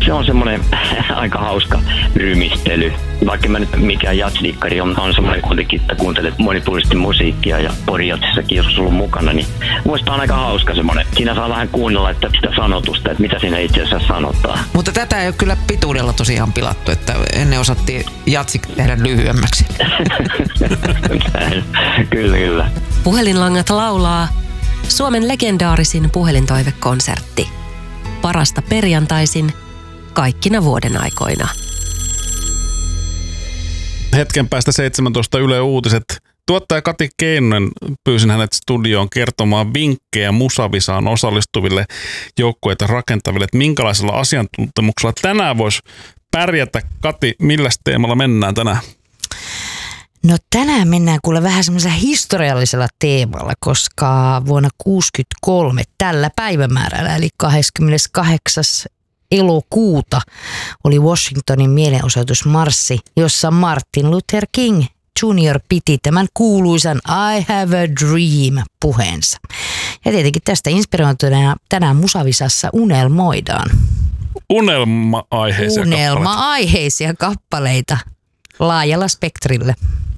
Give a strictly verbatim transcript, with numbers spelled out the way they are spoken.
se on semmoinen aika hauska rymistely. Vaikka mä nyt mikään jatsdikkari on, on semmoinen kuitenkin, että kuuntelet monipuolisesti musiikkia ja porijatsissakin jos ollut mukana, niin muista on aika hauska semmoinen. Siinä saa vähän kuunnella että sitä sanotusta, että mitä siinä itse asiassa sanotaan. Mutta tätä ei ole kyllä pituudella tosiaan pilattu, että ennen osattiin jatsik tehdä lyhyemmäksi. Kyllä, kyllä. Puhelinlangat laulaa Suomen legendaarisin puhelintoivekonsertti. Parasta perjantaisin kaikkina vuoden aikoina. Hetken päästä seitsemäntoista Yle Uutiset. Tuottaja Kati Keinonen, pyysin hänet studioon kertomaan vinkkejä Musavisaan osallistuville joukkueita rakentaville, että minkälaisella asiantuntemuksella tänään voisi pärjätä. Kati, millä teemalla mennään tänään? No tänään mennään kuule vähän semmoisella historiallisella teemalla, koska vuonna kuusikymmentäkolme tällä päivämäärällä eli kahdeskymmeneskahdeksas elokuuta oli Washingtonin mielenosoitusmarssi, jossa Martin Luther King junior piti tämän kuuluisan I have a dream -puheensa. Ja tietenkin tästä inspiroituneena tänään Musavisassa unelmoidaan. Unelma-aiheisia Unelma-aiheisia kappaleita laajalla spektrillä.